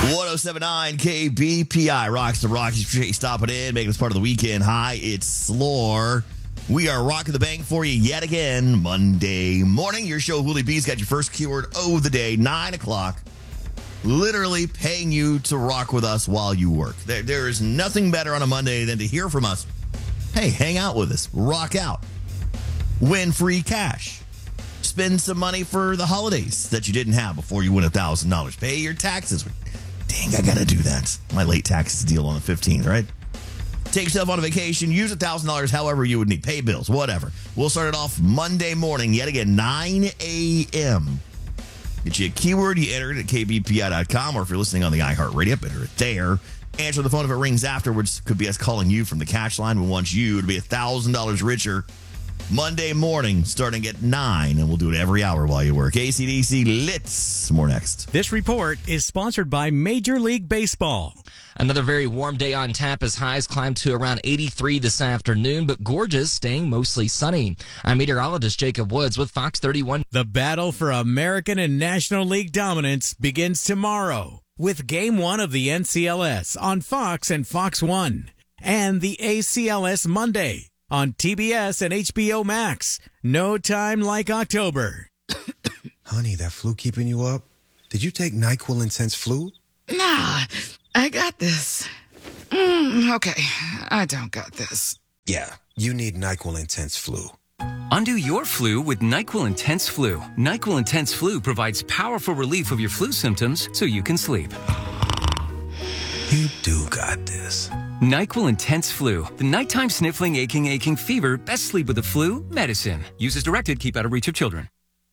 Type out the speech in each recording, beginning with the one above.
1079 KBPI rocks the Rockies. Appreciate you stopping in, making us part of the weekend. Hi, it's Slore. We are rocking the bank for you yet again Monday morning. Your show, Willie B's, got your first keyword of the day, 9 o'clock. Literally paying you to rock with us while you work. There is nothing better on a Monday than to hear from us. Hey, hang out with us. Rock out. Win free cash. Spend some money for the holidays that you didn't have before you win $1,000. Pay your taxes. Dang, I got to do that. My late taxes deal on the 15th, right? Take yourself on a vacation. Use $1,000 however you would need. Pay bills, whatever. We'll start it off Monday morning, yet again, 9 a.m. Get you a keyword. You enter it at kbpi.com, or if you're listening on the iHeartRadio app, enter it there. Answer the phone if it rings afterwards. Could be us calling you from the cash line. We want you to be $1,000 richer Monday morning, starting at 9, and we'll do it every hour while you work. AC/DC Litz. More next. This report is sponsored by Major League Baseball. Another very warm day on tap as highs climbed to around 83 this afternoon, but gorgeous, staying mostly sunny. I'm meteorologist Jacob Woods with Fox 31. The battle for American and National League dominance begins tomorrow with Game 1 of the NCLS on Fox and Fox 1, and the ACLS Monday on TBS and HBO Max. No time like October. Honey, that flu keeping you up? Did you take NyQuil Intense Flu? Nah, I got this. Okay, I don't got this. Yeah, you need NyQuil Intense Flu. Undo your flu with NyQuil Intense Flu. NyQuil Intense Flu provides powerful relief of your flu symptoms so you can sleep. You do got this. NyQuil Intense Flu. The nighttime sniffling, aching fever. Best sleep with the flu medicine. Use as directed. Keep out of reach of children.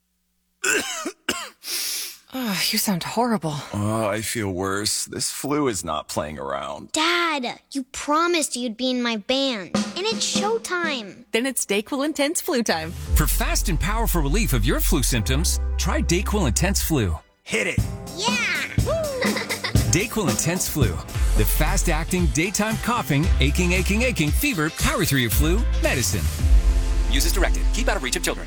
Oh, you sound horrible. Oh, I feel worse. This flu is not playing around. Dad, you promised you'd be in my band. And it's showtime. Then it's DayQuil Intense Flu time. For fast and powerful relief of your flu symptoms, try DayQuil Intense Flu. Hit it. Yeah! DayQuil Intense Flu. The fast-acting, daytime coughing, aching fever, power through your flu medicine. Use as directed. Keep out of reach of children.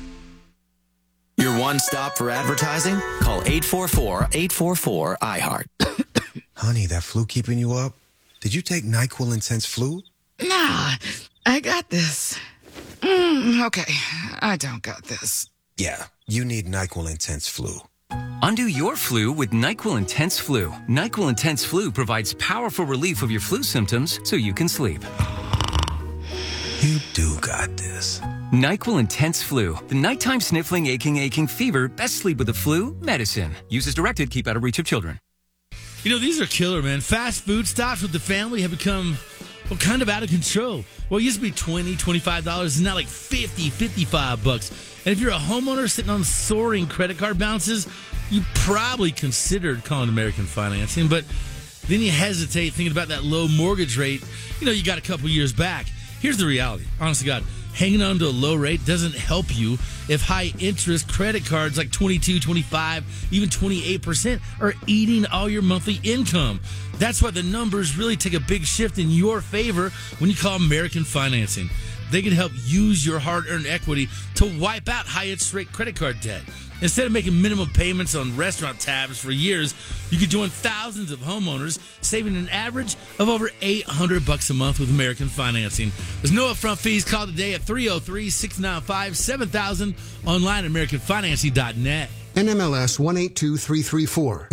Your one stop for advertising? Call 844-844-IHEART. Honey, that flu keeping you up? Did you take NyQuil Intense Flu? Nah, I got this. Okay, I don't got this. Yeah, you need NyQuil Intense Flu. Undo your flu with NyQuil Intense Flu. NyQuil Intense Flu provides powerful relief of your flu symptoms so you can sleep. You do got this. NyQuil Intense Flu. The nighttime sniffling, aching fever. Best sleep with the flu medicine. Use as directed. Keep out of reach of children. You know, these are killer, man. Fast food stops with the family have become, well, kind of out of control. Well, it used to be $20, $25. It's now like $50, $55. And if you're a homeowner sitting on soaring credit card balances, you probably considered calling American Financing, but then you hesitate thinking about that low mortgage rate, you got a couple years back. Here's the reality. Honest to God, hanging on to a low rate doesn't help you if high interest credit cards like 22, 25, even 28% are eating all your monthly income. That's why the numbers really take a big shift in your favor when you call American Financing. They can help use your hard-earned equity to wipe out high-interest rate credit card debt. Instead of making minimum payments on restaurant tabs for years, you could join thousands of homeowners, saving an average of over $800 a month with American Financing. There's no upfront fees. Call today at 303-695-7000, online at AmericanFinancing.net. NMLS 182334,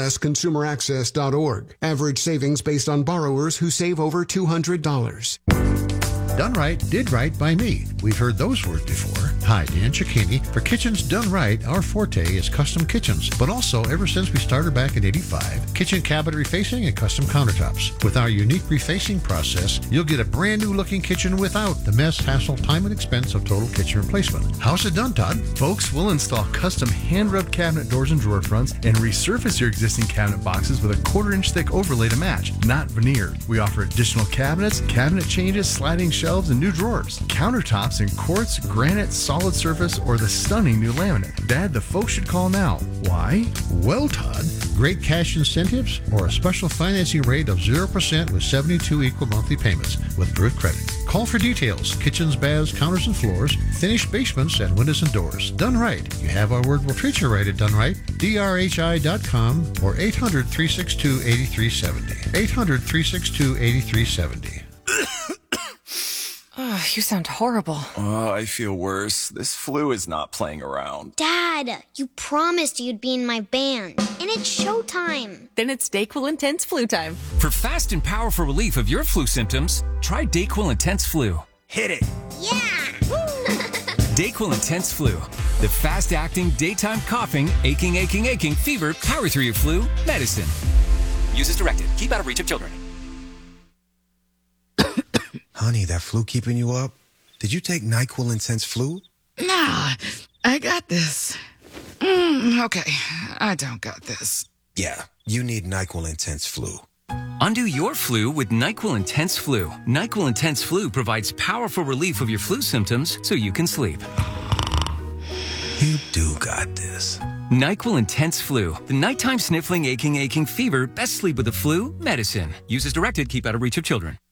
NMLSConsumerAccess.org. Average savings based on borrowers who save over $200. Done right, did right by me. We've heard those words before. Hi, Dan Cicchini. For Kitchens Done Right, our forte is custom kitchens, but also, ever since we started back in '85, kitchen cabinet refacing and custom countertops. With our unique refacing process, you'll get a brand new looking kitchen without the mess, hassle, time, and expense of total kitchen replacement. How's it done, Todd? Folks, we'll install custom hand-rubbed cabinet doors and drawer fronts and resurface your existing cabinet boxes with a 1/4-inch thick overlay to match, not veneer. We offer additional cabinets, cabinet changes, sliding shelves, and new drawers. Countertops in quartz, granite, solid surface, or the stunning new laminate. Dad, the folks should call now. Why? Well, Todd, great cash incentives or a special financing rate of 0% with 72 equal monthly payments with Birth Credit. Call for details. Kitchens, baths, counters, and floors, finished basements, and windows and doors. Done right. You have our word, we'll treat you right at Done Right. DRHI.com or 800-362-8370. 800-362-8370. Oh, you sound horrible. Oh, I feel worse. This flu is not playing around. Dad, you promised you'd be in my band, and it's showtime. Then it's DayQuil Intense Flu time. For fast and powerful relief of your flu symptoms, try DayQuil Intense Flu. Hit it. Yeah! DayQuil Intense Flu, the fast-acting daytime coughing, aching, fever, power through your flu medicine. Use as directed. Keep out of reach of children. Honey, that flu keeping you up? Did you take NyQuil Intense Flu? Nah, I got this. Okay, I don't got this. Yeah, you need NyQuil Intense Flu. Undo your flu with NyQuil Intense Flu. NyQuil Intense Flu provides powerful relief of your flu symptoms so you can sleep. You do got this. NyQuil Intense Flu, the nighttime sniffling, aching, fever, best sleep with the flu medicine. Use as directed. Keep out of reach of children.